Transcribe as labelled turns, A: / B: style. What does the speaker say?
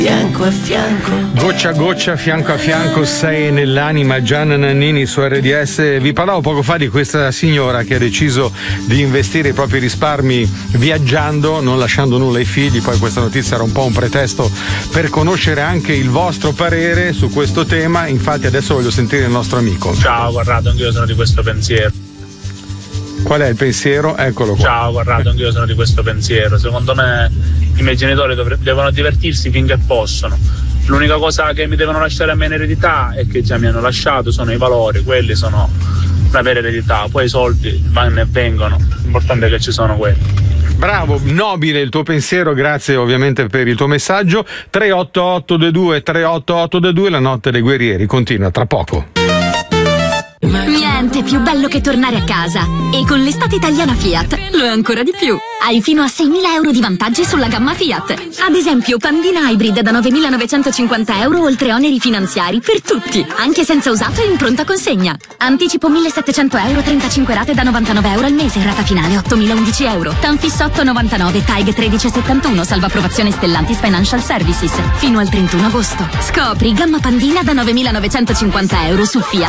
A: Fianco a fianco,
B: goccia a goccia, fianco a fianco, sei nell'anima. Gianna Nannini su RDS. Vi parlavo poco fa di questa signora che ha deciso di investire i propri risparmi viaggiando, non lasciando nulla ai figli. Poi questa notizia era un po' un pretesto per conoscere anche il vostro parere su questo tema. Infatti adesso voglio sentire il nostro amico.
C: Ciao Corrado, anch'io sono di questo pensiero.
B: Qual è il pensiero? Eccolo qua.
C: Ciao Corrado, anch'io sono di questo pensiero. Secondo me i miei genitori devono divertirsi finché possono. L'unica cosa che mi devono lasciare a me in eredità e che già mi hanno lasciato sono i valori, quelli sono la vera eredità. Poi i soldi vanno e vengono, l'importante è che ci sono quelli.
B: Bravo, nobile il tuo pensiero, grazie ovviamente per il tuo messaggio. 38822, la notte dei guerrieri continua tra poco.
D: Niente più bello che tornare a casa. E con l'estate italiana Fiat lo è ancora di più. Hai fino a 6.000 euro di vantaggi sulla gamma Fiat. Ad esempio Pandina Hybrid da 9.950 euro oltre oneri finanziari per tutti, anche senza usato e in pronta consegna. Anticipo 1.700 euro, 35 rate da 99 euro al mese, rata finale 8.011 euro. Tanfis 8,99, TAG 1371, salva approvazione Stellantis Financial Services. Fino al 31 agosto. Scopri gamma Pandina da 9.950 euro su Fiat